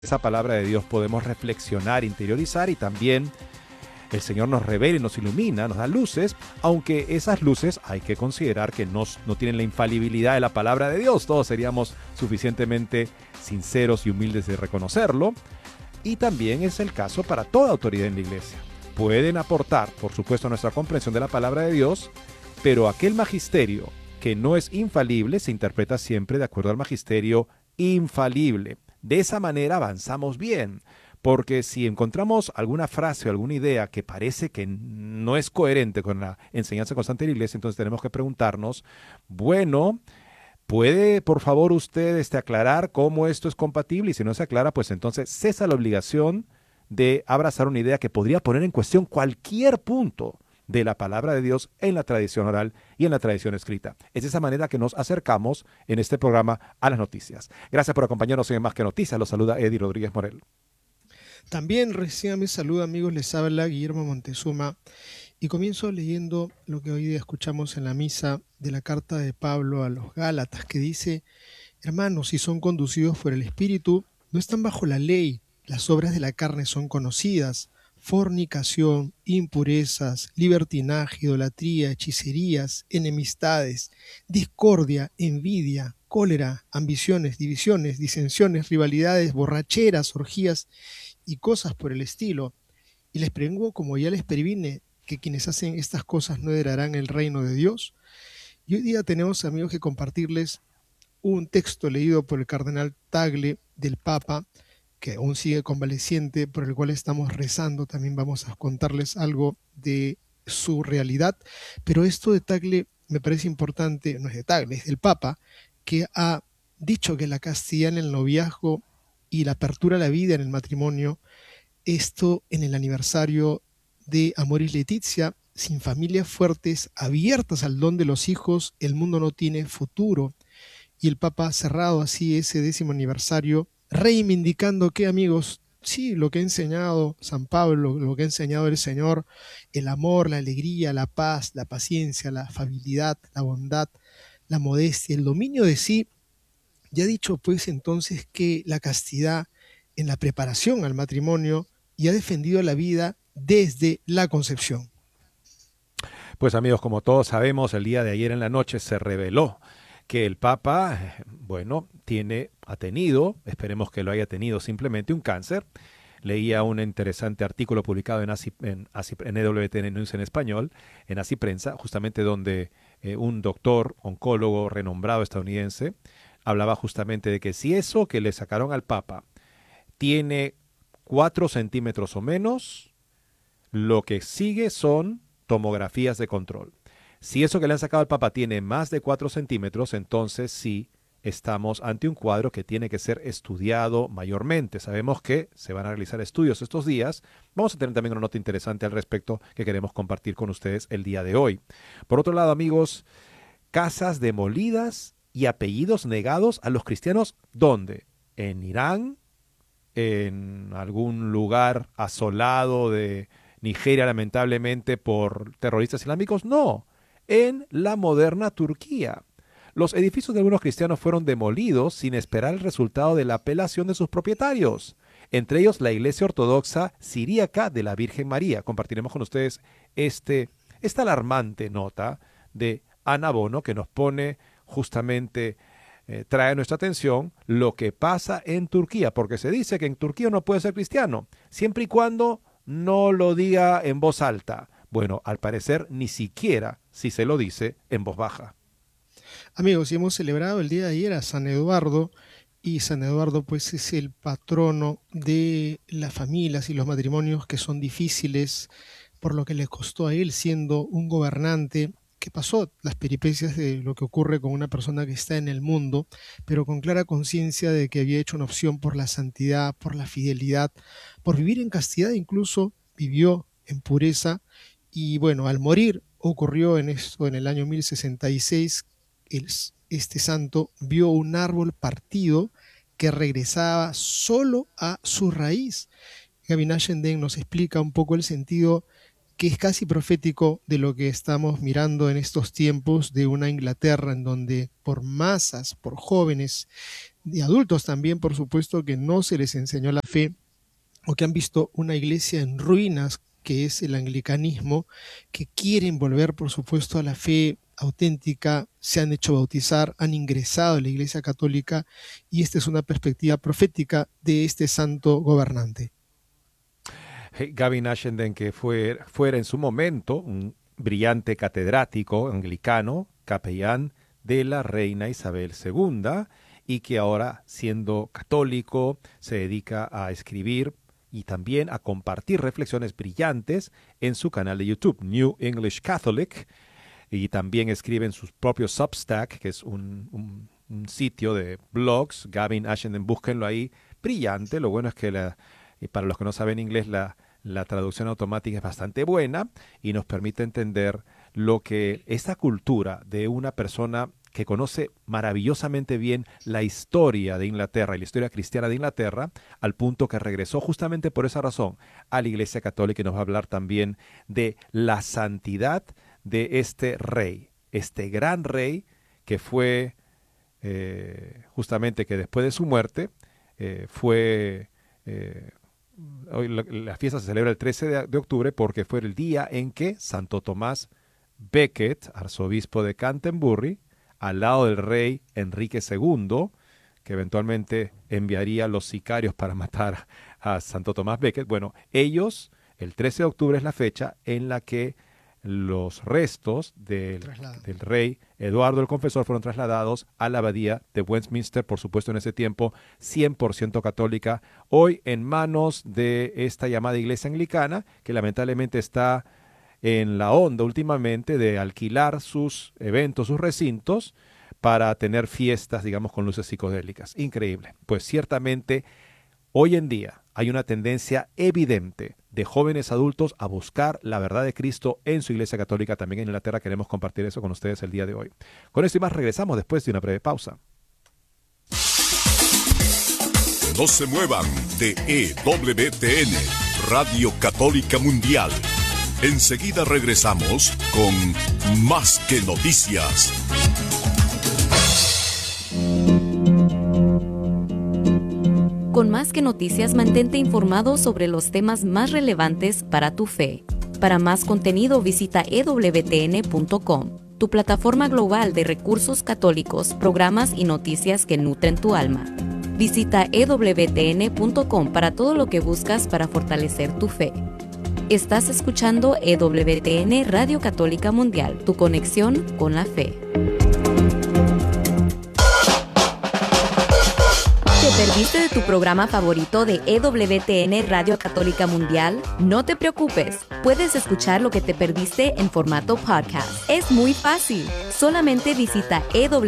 esa palabra de Dios podemos reflexionar, interiorizar y también el Señor nos revela y nos ilumina, nos da luces, aunque esas luces hay que considerar que no tienen la infalibilidad de la palabra de Dios. Todos seríamos suficientemente sinceros y humildes de reconocerlo. Y también es el caso para toda autoridad en la iglesia. Pueden aportar, por supuesto, a nuestra comprensión de la palabra de Dios, pero aquel magisterio que no es infalible se interpreta siempre de acuerdo al magisterio infalible. De esa manera avanzamos bien, porque si encontramos alguna frase o alguna idea que parece que no es coherente con la enseñanza constante de la iglesia, entonces tenemos que preguntarnos, bueno, ¿puede por favor usted aclarar cómo esto es compatible? Y si no se aclara, pues entonces cesa la obligación de abrazar una idea que podría poner en cuestión cualquier punto de la palabra de Dios en la tradición oral y en la tradición escrita. Es de esa manera que nos acercamos en este programa a las noticias. Gracias por acompañarnos en Más que Noticias. Los saluda Eddie Rodríguez Morel. También reciban mi saludo, amigos. Les habla Guillermo Montezuma y comienzo leyendo lo que hoy día escuchamos en la misa de la carta de Pablo a los Gálatas, que dice: hermanos, si son conducidos por el Espíritu, no están bajo la ley. Las obras de la carne son conocidas: fornicación, impurezas, libertinaje, idolatría, hechicerías, enemistades, discordia, envidia, cólera, ambiciones, divisiones, disensiones, rivalidades, borracheras, orgías y cosas por el estilo. Y les prevengo, como ya les previne, que quienes hacen estas cosas no heredarán el reino de Dios. Y hoy día tenemos, amigos, que compartirles un texto leído por el cardenal Tagle del Papa, que aún sigue convaleciente, por el cual estamos rezando. También vamos a contarles algo de su realidad. Pero esto de Tagle me parece importante, no es de Tagle, es del Papa, que ha dicho que la castidad en el noviazgo y la apertura a la vida en el matrimonio, esto en el aniversario de Amoris Laetitia, sin familias fuertes, abiertas al don de los hijos, el mundo no tiene futuro. Y el Papa ha cerrado así ese 10º aniversario, reivindicando que, amigos, sí, lo que ha enseñado San Pablo, lo que ha enseñado el Señor, el amor, la alegría, la paz, la paciencia, la afabilidad, la bondad, la modestia, el dominio de sí. Ya ha dicho pues entonces que la castidad en la preparación al matrimonio, y ha defendido la vida desde la concepción. Pues amigos, como todos sabemos, el día de ayer en la noche se reveló que el Papa, bueno, ha tenido, esperemos que lo haya tenido simplemente, un cáncer. Leía un interesante artículo publicado en EWTN News en español, en Así Prensa, justamente donde un doctor, oncólogo renombrado estadounidense, hablaba justamente de que si eso que le sacaron al Papa tiene 4 centímetros o menos, lo que sigue son tomografías de control. Si eso que le han sacado al Papa tiene más de 4 centímetros, entonces sí estamos ante un cuadro que tiene que ser estudiado mayormente. Sabemos que se van a realizar estudios estos días. Vamos a tener también una nota interesante al respecto que queremos compartir con ustedes el día de hoy. Por otro lado, amigos, casas demolidas y apellidos negados a los cristianos, ¿dónde? En Irán, en algún lugar asolado de Nigeria, lamentablemente, por terroristas islámicos. No, en la moderna Turquía. Los edificios de algunos cristianos fueron demolidos sin esperar el resultado de la apelación de sus propietarios, entre ellos la Iglesia Ortodoxa Siríaca de la Virgen María. Compartiremos con ustedes esta alarmante nota de Ana Bono, que nos pone justamente, trae a nuestra atención lo que pasa en Turquía, porque se dice que en Turquía uno puede ser cristiano, siempre y cuando no lo diga en voz alta. Bueno, al parecer ni siquiera si se lo dice en voz baja. Amigos, y hemos celebrado el día de ayer a San Eduardo, y San Eduardo pues es el patrono de las familias y los matrimonios que son difíciles, por lo que le costó a él, siendo un gobernante que pasó las peripecias de lo que ocurre con una persona que está en el mundo, pero con clara conciencia de que había hecho una opción por la santidad, por la fidelidad, por vivir en castidad. Incluso vivió en pureza. Y bueno, al morir ocurrió en esto, en el año 1066, este santo vio un árbol partido que regresaba solo a su raíz. Gavin Ashenden nos explica un poco el sentido, que es casi profético, de lo que estamos mirando en estos tiempos, de una Inglaterra en donde por masas, por jóvenes de adultos también, por supuesto, que no se les enseñó la fe o que han visto una iglesia en ruinas, que es el anglicanismo, que quieren volver, por supuesto, a la fe auténtica, se han hecho bautizar, han ingresado a la Iglesia Católica, y esta es una perspectiva profética de este santo gobernante. Gavin Ashenden, que fuera en su momento un brillante catedrático anglicano, capellán de la reina Isabel II, y que ahora, siendo católico, se dedica a escribir y también a compartir reflexiones brillantes en su canal de YouTube, New English Catholic, y también escribe en sus propios Substack, que es un sitio de blogs. Gavin Ashenden, búsquenlo ahí, brillante. Lo bueno es que y para los que no saben inglés, la traducción automática es bastante buena y nos permite entender lo que esta cultura de una persona que conoce maravillosamente bien la historia de Inglaterra y la historia cristiana de Inglaterra, al punto que regresó justamente por esa razón a la Iglesia Católica, y nos va a hablar también de la santidad de este rey, este gran rey que fue justamente que después de su muerte fue... hoy la fiesta se celebra el 13 de octubre porque fue el día en que Santo Tomás Becket, arzobispo de Canterbury, al lado del rey Enrique II, que eventualmente enviaría a los sicarios para matar a Santo Tomás Becket. Bueno, ellos, el 13 de octubre es la fecha en la que los restos del rey Eduardo el Confesor fueron trasladados a la abadía de Westminster, por supuesto en ese tiempo 100% católica, hoy en manos de esta llamada iglesia anglicana, que lamentablemente está en la onda últimamente de alquilar sus eventos, sus recintos, para tener fiestas, digamos, con luces psicodélicas. Increíble. Pues ciertamente hoy en día hay una tendencia evidente de jóvenes adultos a buscar la verdad de Cristo en su iglesia católica, también en Inglaterra. Queremos compartir eso con ustedes el día de hoy. Con esto y más regresamos después de una breve pausa. No se muevan de EWTN, Radio Católica Mundial. Enseguida regresamos con Más que Noticias. Con Más que Noticias, mantente informado sobre los temas más relevantes para tu fe. Para más contenido, visita ewtn.com, tu plataforma global de recursos católicos, programas y noticias que nutren tu alma. Visita ewtn.com para todo lo que buscas para fortalecer tu fe. Estás escuchando EWTN Radio Católica Mundial, tu conexión con la fe. ¿Te perdiste de tu programa favorito de EWTN Radio Católica Mundial? No te preocupes, puedes escuchar lo que te perdiste en formato podcast. Es muy fácil. Solamente visita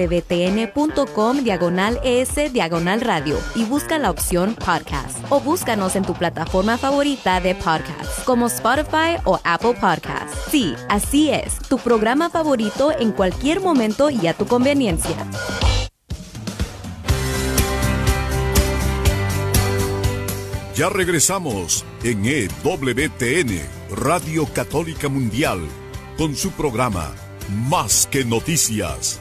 ewtn.com/es/radio y busca la opción podcast. O búscanos en tu plataforma favorita de podcast, como Spotify o Apple Podcasts. Sí, así es, tu programa favorito en cualquier momento y a tu conveniencia. Ya regresamos en EWTN, Radio Católica Mundial, con su programa Más que Noticias.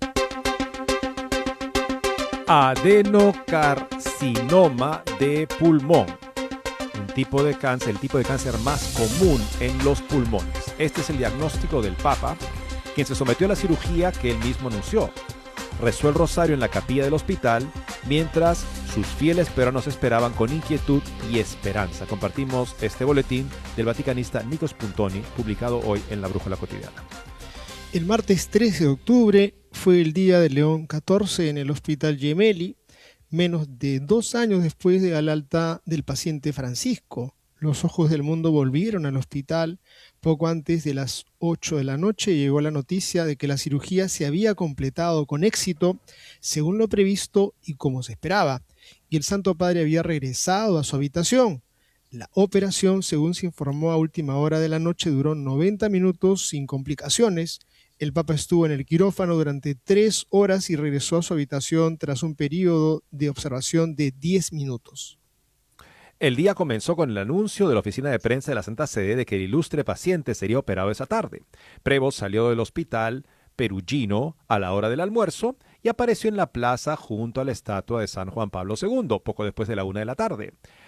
Adenocarcinoma de pulmón. El tipo de cáncer más común en los pulmones. Este es el diagnóstico del Papa, quien se sometió a la cirugía que él mismo anunció. Rezó el rosario en la capilla del hospital, mientras sus fieles peruanos esperaban con inquietud y esperanza. Compartimos este boletín del vaticanista Nikos Puntoni, publicado hoy en La Brújula Cotidiana. El martes 13 de octubre fue el día de León XIV en el Hospital Gemelli, menos de 2 años después de al alta del paciente Francisco. Los ojos del mundo volvieron al hospital. Poco antes de las 8 de la noche llegó la noticia de que la cirugía se había completado con éxito, según lo previsto y como se esperaba, y el Santo Padre había regresado a su habitación. La operación, según se informó a última hora de la noche, duró 90 minutos sin complicaciones. El Papa estuvo en el quirófano durante 3 horas y regresó a su habitación tras un periodo de observación de 10 minutos. El día comenzó con el anuncio de la oficina de prensa de la Santa Sede de que el ilustre paciente sería operado esa tarde. Prevost salió del hospital Perugino a la hora del almuerzo y apareció en la plaza junto a la estatua de San Juan Pablo II, poco después de la 1 de la tarde.